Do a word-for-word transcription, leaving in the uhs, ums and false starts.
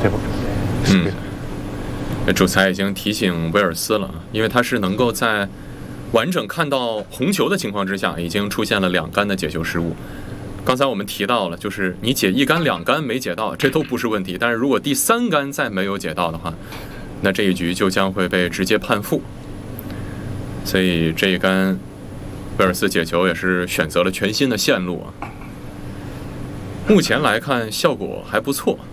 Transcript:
table. 嗯，主裁已经提醒威尔斯了，因为他是能够在完整看到红球的情况之下，已经出现了两杆的解球失误。刚才我们提到了，就是你解一杆、两杆没解到，这都不是问题。但是如果第三杆再没有解到的话，那这一局就将会被直接判负。所以这一杆威尔斯解球也是选择了全新的线路啊。目前来看效果还不错。